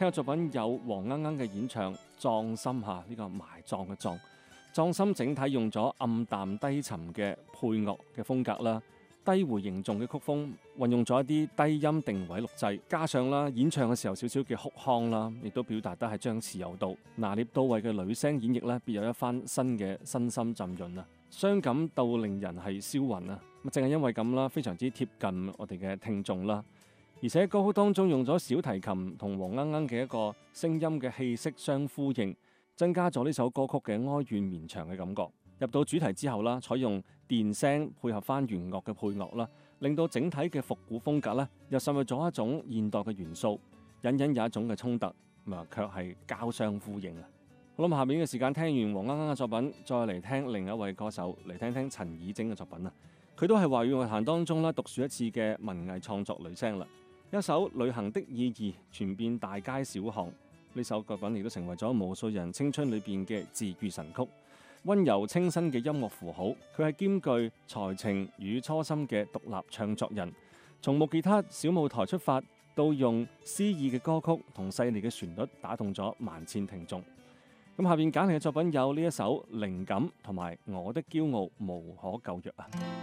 聽嘅作品有黃鶯鶯嘅演唱《葬心》嚇，呢個埋葬嘅葬。葬心整體用咗暗淡低沉嘅配樂嘅風格啦，低回凝重嘅曲風，運用咗一啲低音定位錄製，加上啦演唱嘅時候少少嘅哭腔啦，亦都表達得係張弛有度，拿捏到位嘅女聲演繹咧，別有一番新嘅身心浸潤啊，傷感到令人係銷魂啊！正係因為咁啦，非常之貼近我哋嘅聽眾啦，而且歌曲當中用咗小提琴同黃鶯鶯嘅一個聲音嘅氣息相呼應，增加咗呢首歌曲嘅哀怨綿長嘅感覺。入到主題之後啦，採用電聲配合翻弦樂嘅配樂啦，令到整體嘅復古風格咧，又滲入咗一種現代嘅元素，隱隱有一種嘅衝突，卻係交相呼應啊！好啦，下面嘅時間聽完黃鶯鶯嘅作品，再嚟聽另一位歌手，嚟聽聽陳綺貞嘅作品啊！佢都係華語樂壇當中啦獨樹一幟嘅文藝創作女聲啦。一首《旅行的意義》傳遍大街小巷，呢首作品亦都成為咗無數人青春裏邊嘅治愈神曲。溫柔清新嘅音樂符號，佢係兼具才情與初心嘅獨立唱作人。從木吉他小舞台出發，到用詩意嘅歌曲同細膩嘅旋律打動咗萬千聽眾。咁下邊揀嚟嘅作品有呢一首《靈感》同埋《我的驕傲無可救藥》啊。